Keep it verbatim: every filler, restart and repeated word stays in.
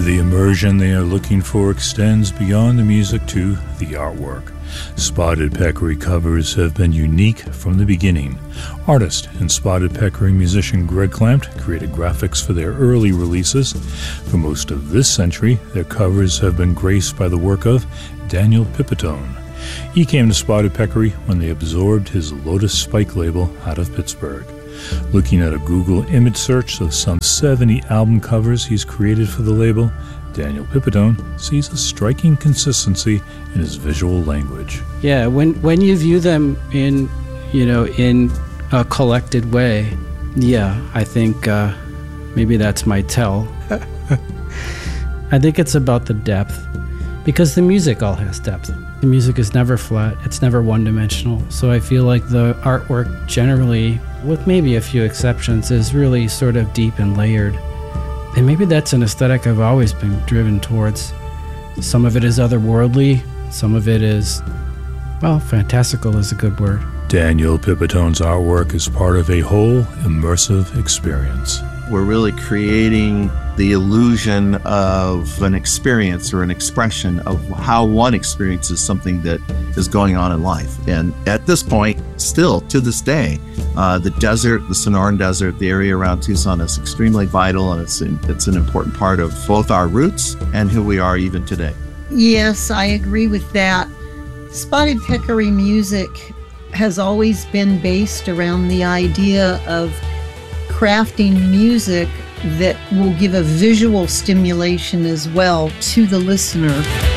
The immersion they are looking for extends beyond the music to the artwork. Spotted Peccary covers have been unique from the beginning. Artist and Spotted Peccary musician Greg Clampt created graphics for their early releases. For most of this century, their covers have been graced by the work of Daniel Pipitone. He came to Spotted Peccary when they absorbed his Lotus Spike label out of Pittsburgh. Looking at a Google image search of some seventy album covers he's created for the label, Daniel Pipitone sees a striking consistency in his visual language. Yeah, when when you view them in, you know, in a collected way, yeah, I think uh, maybe that's my tell. I think it's about the depth, because the music all has depth. The music is never flat, it's never one-dimensional, so I feel like the artwork generally, with maybe a few exceptions, is really sort of deep and layered. And maybe that's an aesthetic I've always been driven towards. Some of it is otherworldly, some of it is, well, fantastical is a good word. Daniel Pipitone's artwork is part of a whole immersive experience. We're really creating the illusion of an experience or an expression of how one experiences something that is going on in life. And at this point, still to this day, uh, the desert, the Sonoran Desert, the area around Tucson is extremely vital, and it's, in, it's an important part of both our roots and who we are even today. Yes, I agree with that. Spotted Peccary music has always been based around the idea of crafting music that will give a visual stimulation as well to the listener.